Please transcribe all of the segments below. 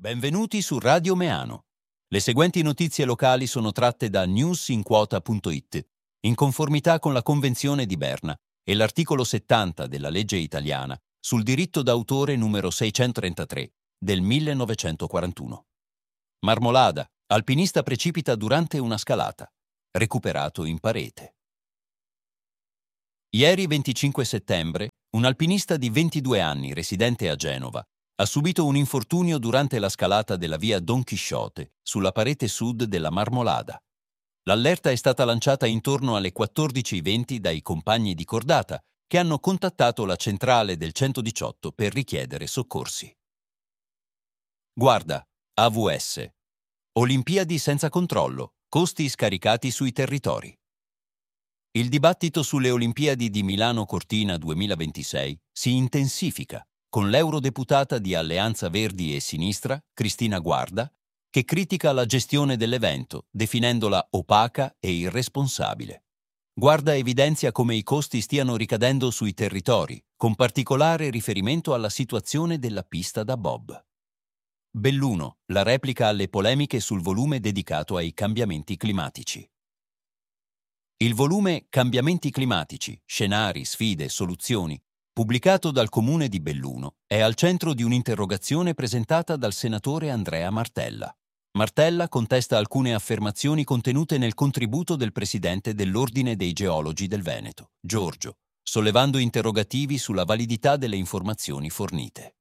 Benvenuti su Radio Meano. Le seguenti notizie locali sono tratte da newsinquota.it, in conformità con la Convenzione di Berna e l'articolo 70 della legge italiana sul diritto d'autore numero 633 del 1941. Marmolada, alpinista precipita durante una scalata. Recuperato in parete. Ieri 25 settembre, un alpinista di 22 anni, residente a Genova, ha subito un infortunio durante la scalata della via Don Chisciotte, sulla parete sud della Marmolada. L'allerta è stata lanciata intorno alle 14:20 dai compagni di cordata, che hanno contattato la centrale del 118 per richiedere soccorsi. Guarda, AVS. Olimpiadi senza controllo, costi scaricati sui territori. Il dibattito sulle Olimpiadi di Milano Cortina 2026 si intensifica, con l'eurodeputata di Alleanza Verdi e Sinistra, Cristina Guarda, che critica la gestione dell'evento, definendola opaca e irresponsabile. Guarda evidenzia come i costi stiano ricadendo sui territori, con particolare riferimento alla situazione della pista da bob. Belluno, la replica alle polemiche sul volume dedicato ai cambiamenti climatici. Il volume Cambiamenti climatici, scenari, sfide, soluzioni, pubblicato dal Comune di Belluno, è al centro di un'interrogazione presentata dal senatore Andrea Martella. Martella contesta alcune affermazioni contenute nel contributo del presidente dell'Ordine dei Geologi del Veneto, Giorgio, sollevando interrogativi sulla validità delle informazioni fornite.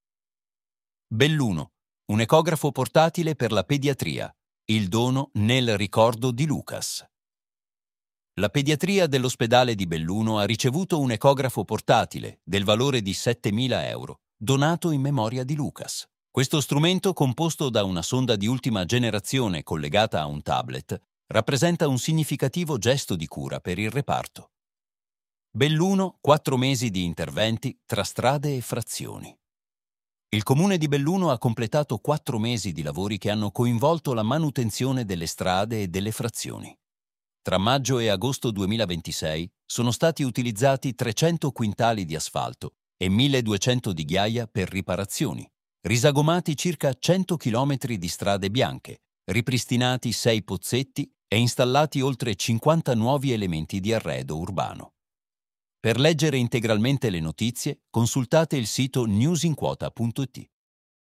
Belluno, un ecografo portatile per la pediatria, il dono nel ricordo di Lucas. La pediatria dell'ospedale di Belluno ha ricevuto un ecografo portatile del valore di 7.000 euro, donato in memoria di Lucas. Questo strumento, composto da una sonda di ultima generazione collegata a un tablet, rappresenta un significativo gesto di cura per il reparto. Belluno, 4 mesi di interventi tra strade e frazioni. Il Comune di Belluno ha completato 4 mesi di lavori che hanno coinvolto la manutenzione delle strade e delle frazioni. Tra maggio e agosto 2026 sono stati utilizzati 300 quintali di asfalto e 1.200 di ghiaia per riparazioni, risagomati circa 100 chilometri di strade bianche, ripristinati 6 pozzetti e installati oltre 50 nuovi elementi di arredo urbano. Per leggere integralmente le notizie, consultate il sito newsinquota.it.